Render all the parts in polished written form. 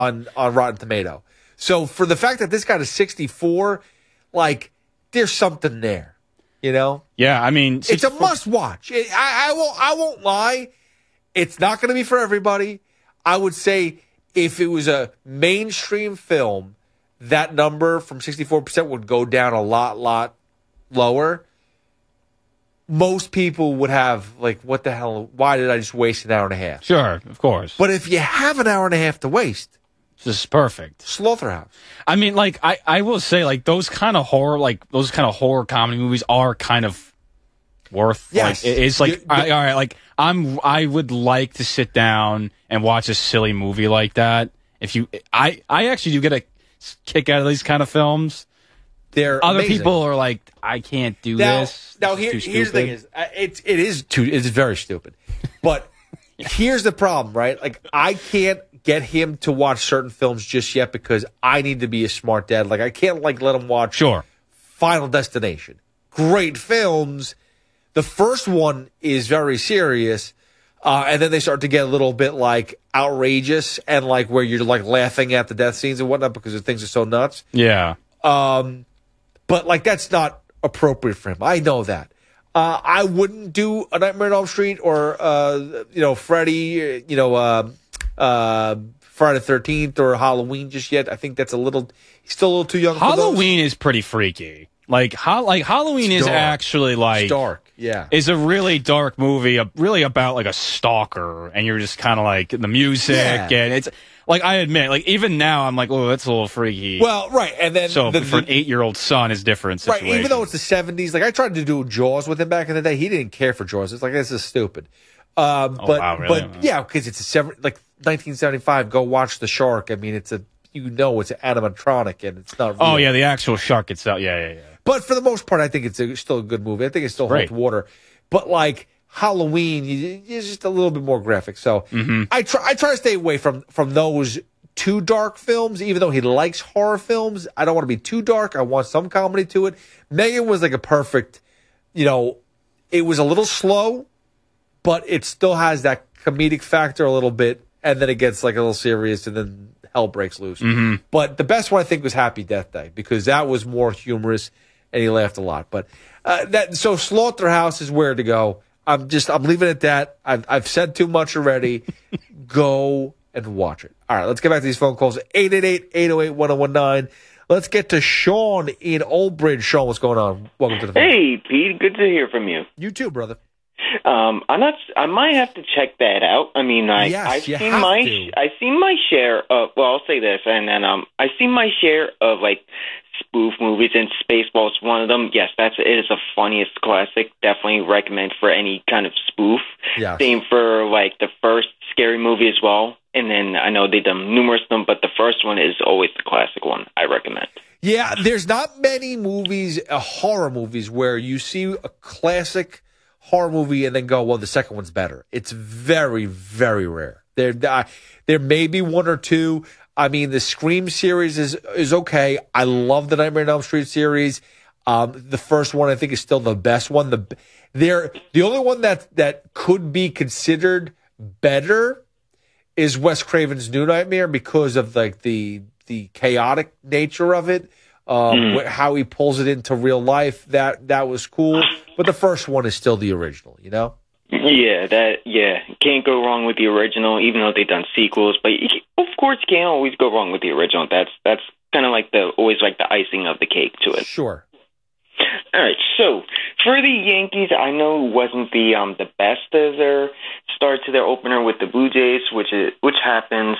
on Rotten Tomato. So for the fact that this got a 64, like there's something there, you know? Yeah, I mean, it's a must watch. I won't lie. It's not going to be for everybody. I would say if it was a mainstream film, that number from 64% would go down a lot lower. Most people would have, like, what the hell? Why did I just waste an hour and a half? Sure, of course. But if you have an hour and a half to waste, this is perfect. Slaughterhouse. I mean, like, I will say, like, those kind of horror comedy movies are kind of worth. Yes. Like, it's like, all right, like, I would like to sit down and watch a silly movie like that. I actually do get a kick out of these kind of films. They're Other amazing. people are like, I can't do this. Now, This here's the thing: it's very stupid. But here's the problem, right? Like, I can't get him to watch certain films just yet because I need to be a smart dad. Like, I can't let him watch Final Destination. Great films. The first one is very serious, and then they start to get a little bit like outrageous and like where you're like laughing at the death scenes and whatnot because the things are so nuts. Yeah. But, like, that's not appropriate for him. I know that. I wouldn't do A Nightmare on Elm Street or, Freddy, Friday the 13th or Halloween just yet. I think that's he's still a little too young for those. Halloween is pretty freaky. Halloween is actually, like... It's dark, yeah. Is a really dark movie, really about, like, a stalker, and you're just kind of, like, the music, and it's... Like, I admit, like, even now, I'm like, oh, that's a little freaky. Well, right, and then... So, for an 8-year-old son, it's different situation. Right, even though it's the 70s, like, I tried to do Jaws with him back in the day. He didn't care for Jaws. It's like, this is stupid. Wow, really? But, yeah, because it's 1975, go watch The Shark. I mean, it's an animatronic, and it's not real. Oh, yeah, the actual shark itself. Yeah. But for the most part, I think it's still a good movie. I think it still holds water. But, like... Halloween is just a little bit more graphic. So I try to stay away from those too dark films, even though he likes horror films. I don't want to be too dark. I want some comedy to it. Megan was like a perfect, it was a little slow, but it still has that comedic factor a little bit. And then it gets like a little serious and then hell breaks loose. But the best one I think was Happy Death Day because that was more humorous and he laughed a lot. But so Slaughterhouse is where to go. I'm leaving it at that. I've said too much already. Go and watch it. All right, let's get back to these phone calls. 888-808-1019. Let's get to Sean in Old Bridge. Sean, what's going on? Welcome to the phone. Hey, Pete. Good to hear from you. You too, brother. I might have to check that out. I mean, I've seen my share of. Well, I'll say this, and then I've seen my share of like spoof movies, and Spaceball's one of them. Yes, it is the funniest classic. Definitely recommend for any kind of spoof. Yeah. Same for like the first Scary Movie as well. And then I know they've done numerous of them, but the first one is always the classic one. I recommend. Yeah, there's not many movies, horror movies, where you see a classic horror movie and then go, well, the second one's better. It's very, very rare. There may be one or two. I mean, the Scream series is okay. I love the Nightmare on Elm Street series. The first one, I think, is still the best one. The only one that could be considered better is Wes Craven's New Nightmare because of like the chaotic nature of it. How he pulls it into real life, that was cool. But the first one is still the original, you know? Yeah, can't go wrong with the original, even though they've done sequels. But of course, you can't always go wrong with the original. That's kind of like always the icing of the cake to it. Sure. All right, so for the Yankees, I know it wasn't the best of their start to their opener with the Blue Jays, which happens.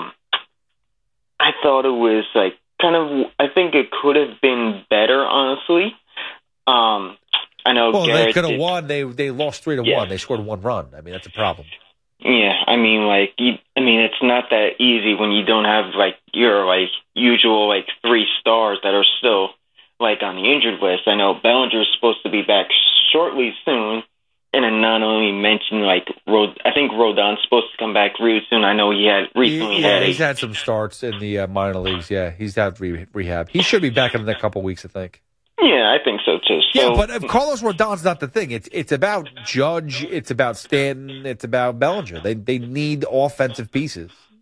I thought it was like I think it could have been better, honestly. I know. Well, Garrett they could have won. They lost 3-1. They scored one run. I mean, that's a problem. Yeah, I mean, it's not that easy when you don't have your usual three stars that are still on the injured list. I know Bellinger's supposed to be back shortly soon, and then not only mention I think Rodon's supposed to come back really soon. I know he had recently he's had some starts in the minor leagues. Yeah, he's had rehab. He should be back in the next couple weeks, I think. Yeah, I think so too. Yeah, but Carlos Rodon's not the thing. It's about Judge. It's about Stanton. It's about Bellinger. They need offensive pieces.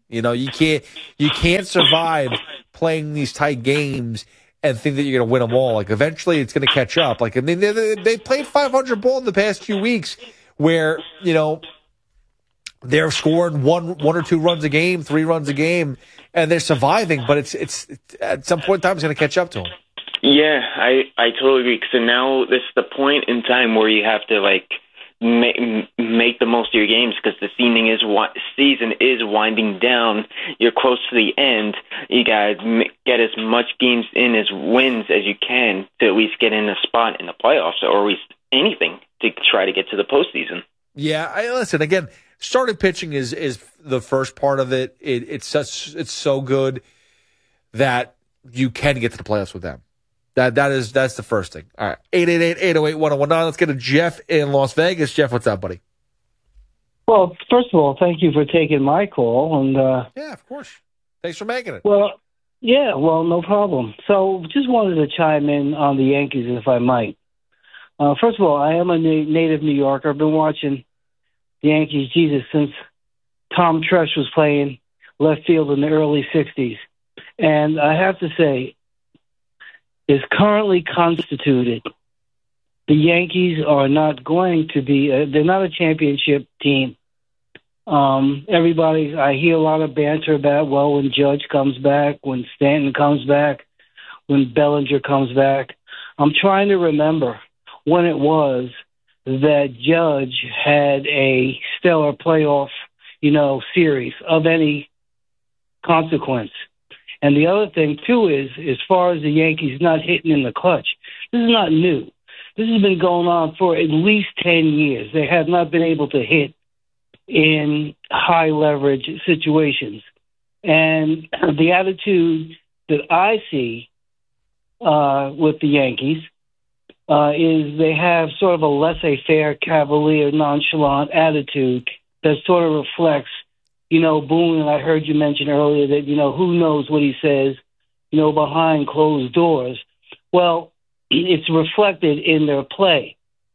You know, you can't survive playing these tight games and think that you're going to win them all. Like, eventually it's going to catch up. Like, I mean, they played 500 ball in the past few weeks where, you know, they're scoring one or two runs a game, 3 runs a game, and they're surviving, but it's at some point in time it's going to catch up to them. Yeah, I totally agree. So now this is the point in time where you have to, like, make the most of your games because the season is winding down. You're close to the end. You got to get as much games in as wins as you can to at least get in a spot in the playoffs or at least anything to try to get to the postseason. Yeah, listen, again, starting pitching is the first part of it. It's so good that you can get to the playoffs with them. That's the first thing. All right, 888-808-1019. Let's get to Jeff in Las Vegas. Jeff, what's up, buddy? Well, first of all, thank you for taking my call. And yeah, of course. Thanks for making it. Well, yeah, well, no problem. So just wanted to chime in on the Yankees, if I might. First of all, I am a native New Yorker. I've been watching the Yankees, since Tom Tresh was playing left field in the early 60s. And I have to say, is currently constituted, the Yankees are not going to be, they're not a championship team. I hear a lot of banter about, well, when Judge comes back, when Stanton comes back, when Bellinger comes back. I'm trying to remember when it was that Judge had a stellar playoff, series of any consequence. And the other thing, too, is as far as the Yankees not hitting in the clutch, this is not new. This has been going on for at least 10 years. They have not been able to hit in high-leverage situations. And the attitude that I see with the Yankees is they have sort of a laissez-faire, cavalier, nonchalant attitude that sort of reflects, Boone, and I heard you mention earlier that, who knows what he says, behind closed doors. Well, it's reflected in their play.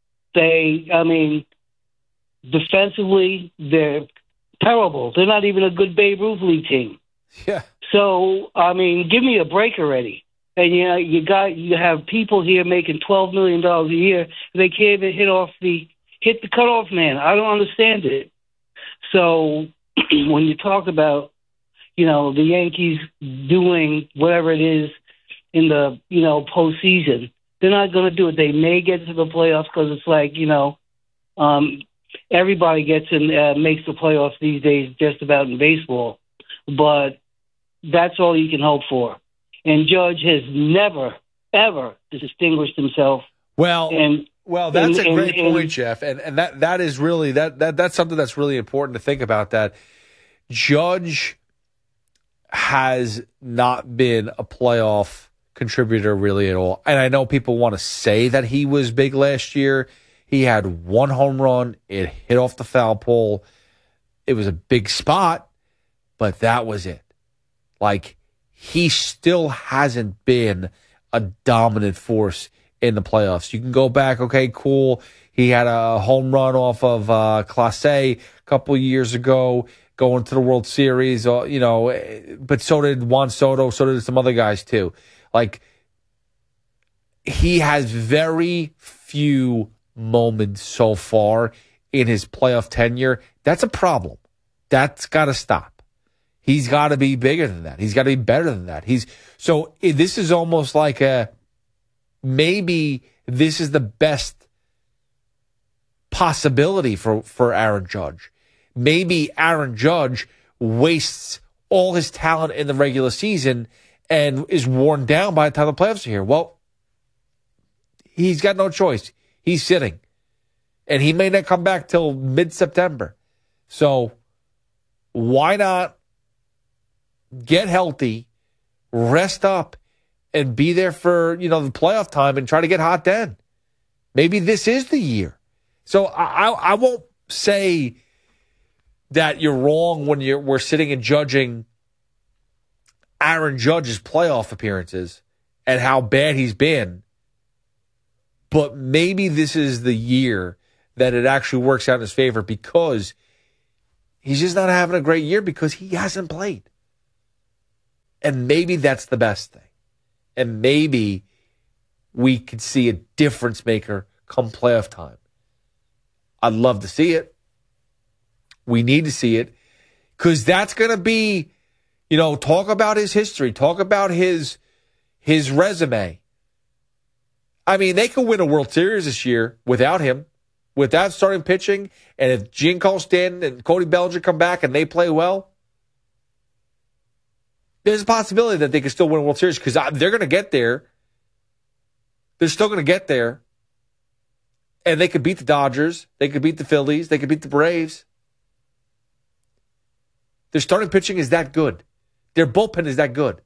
Defensively, they're terrible. They're not even a good Babe Ruth League team. Yeah. So, give me a break already. And you have people here making $12 million a year. They can't even hit the cutoff man. I don't understand it. So when you talk about, the Yankees doing whatever it is in the, postseason, they're not going to do it. They may get to the playoffs because it's like, everybody gets in, makes the playoffs these days just about in baseball. But that's all you can hope for. And Judge has never, ever distinguished himself. Well, that's a great point, Jeff. And that is really that's something that's really important to think about, that Judge has not been a playoff contributor really at all. And I know people want to say that he was big last year. He had 1 home run. It hit off the foul pole. It was a big spot, but that was it. Like, he still hasn't been a dominant force in the playoffs. You can go back, okay, cool. He had a home run off of Clase a couple of years ago, going to the World Series, but so did Juan Soto, so did some other guys too. Like, he has very few moments so far in his playoff tenure. That's a problem. That's got to stop. He's got to be bigger than that. He's got to be better than that. This is almost like maybe this is the best possibility for Aaron Judge. Maybe Aaron Judge wastes all his talent in the regular season and is worn down by the time the playoffs are here. Well, he's got no choice. He's sitting. And he may not come back till mid-September. So why not get healthy, rest up, and be there for, the playoff time and try to get hot then? Maybe this is the year. So I won't say that you're wrong when we're sitting and judging Aaron Judge's playoff appearances and how bad he's been. But maybe this is the year that it actually works out in his favor, because He's just not having a great year because he hasn't played. And maybe that's the best thing. And maybe we could see a difference maker come playoff time. I'd love to see it. We need to see it because that's going to be, talk about his history, talk about his resume. I mean, they could win a World Series this year without him, without starting pitching. And if Giancarlo Stanton and Cody Bellinger come back and they play well, there's a possibility that they could still win a World Series because they're going to get there. They're still going to get there. And they could beat the Dodgers. They could beat the Phillies. They could beat the Braves. Their starting pitching is that good. Their bullpen is that good.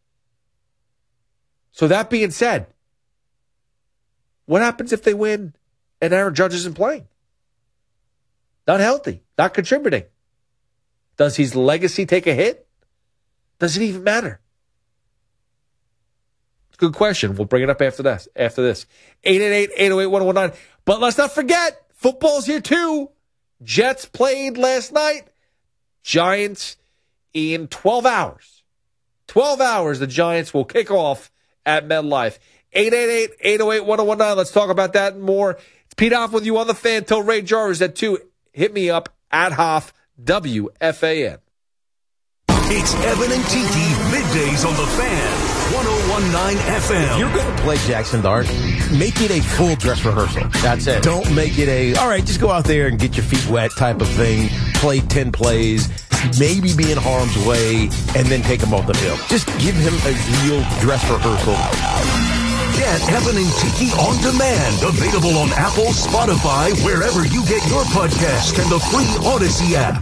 So that being said, what happens if they win and Aaron Judge isn't playing? Not healthy, not contributing. Does his legacy take a hit? Does it even matter? It's a good question. We'll bring it up after this. 888-808-1019. But let's not forget, football's here too. Jets played last night. Giants in 12 hours. 12 hours, the Giants will kick off at MetLife. 888-808-1019. Let's talk about that and more. It's Pete Hoff with you on the Fan till Ray Jarvis at 2. Hit me up at Hoff, WFAN. It's Evan and Tiki, middays on the Fan, 101.9 FM. If you're going to play Jackson Dart, make it a full dress rehearsal. That's it. Don't make it all right, just go out there and get your feet wet type of thing. Play 10 plays, maybe be in harm's way, and then take him off the field. Just give him a real dress rehearsal. Get Evan and Tiki on demand. Available on Apple, Spotify, wherever you get your podcast, and the free Odyssey app.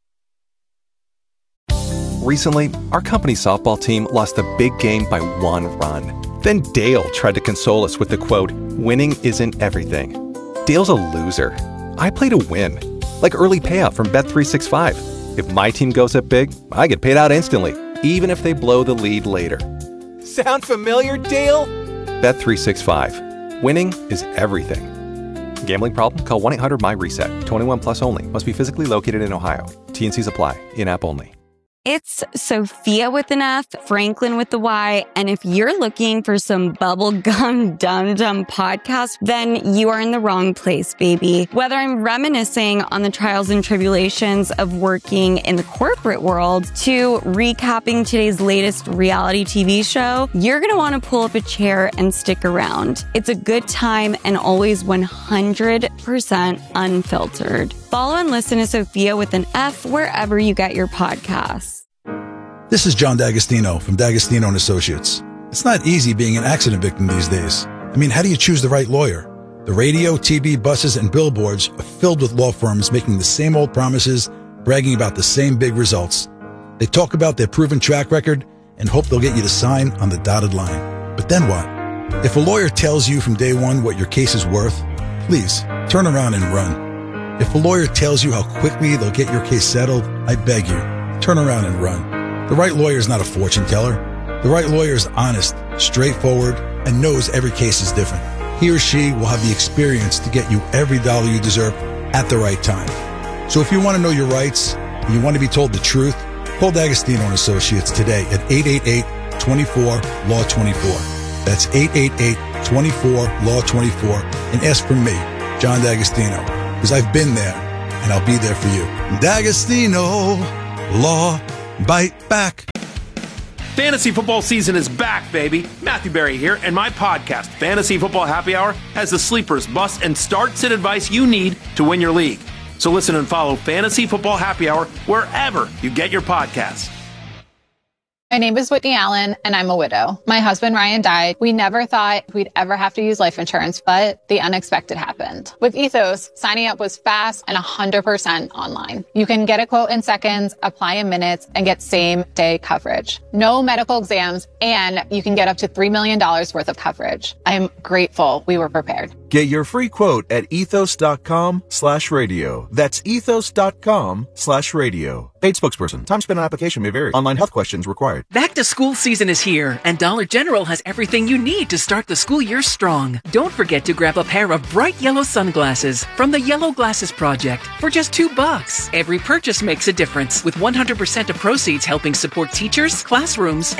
Recently, our company softball team lost a big game by 1 run. Then Dale tried to console us with the quote, "Winning isn't everything." Dale's a loser. I play to win. Like early payout from Bet365. If my team goes up big, I get paid out instantly, even if they blow the lead later. Sound familiar, Dale? Bet365. Winning is everything. Gambling problem? Call 1-800-MY-RESET. 21 plus only. Must be physically located in Ohio. T&Cs apply. In-app only. It's Sophia with an F, Franklin with the Y, and if you're looking for some bubblegum dum-dum podcast, then you are in the wrong place, baby. Whether I'm reminiscing on the trials and tribulations of working in the corporate world to recapping today's latest reality TV show, you're going to want to pull up a chair and stick around. It's a good time and always 100% unfiltered. Follow and listen to Sophia with an F wherever you get your podcasts. This is John D'Agostino from D'Agostino & Associates. It's not easy being an accident victim these days. I mean, how do you choose the right lawyer? The radio, TV, buses, and billboards are filled with law firms making the same old promises, bragging about the same big results. They talk about their proven track record and hope they'll get you to sign on the dotted line. But then what? If a lawyer tells you from day one what your case is worth, please turn around and run. If a lawyer tells you how quickly they'll get your case settled, I beg you, turn around and run. The right lawyer is not a fortune teller. The right lawyer is honest, straightforward, and knows every case is different. He or she will have the experience to get you every dollar you deserve at the right time. So if you want to know your rights and you want to be told the truth, call D'Agostino & Associates today at 888-24-LAW-24. That's 888-24-LAW-24 and ask for me, John D'Agostino, because I've been there and I'll be there for you. D'Agostino Law. Bite back. Fantasy football season is back, baby. Matthew Berry here, and my podcast, Fantasy Football Happy Hour, has the sleepers, busts, and starts and advice you need to win your league. So listen and follow Fantasy Football Happy Hour wherever you get your podcasts. My name is Whitney Allen, and I'm a widow. My husband, Ryan, died. We never thought we'd ever have to use life insurance, but the unexpected happened. With Ethos, signing up was fast and 100% online. You can get a quote in seconds, apply in minutes, and get same-day coverage. No medical exams, and you can get up to $3 million worth of coverage. I'm grateful we were prepared. Get your free quote at ethos.com/radio. That's ethos.com/radio. Paid spokesperson. Time spent on application may vary. Online health questions required. Back to school season is here, and Dollar General has everything you need to start the school year strong. Don't forget to grab a pair of bright yellow sunglasses from the Yellow Glasses Project for just $2. Every purchase makes a difference, with 100% of proceeds helping support teachers, classrooms,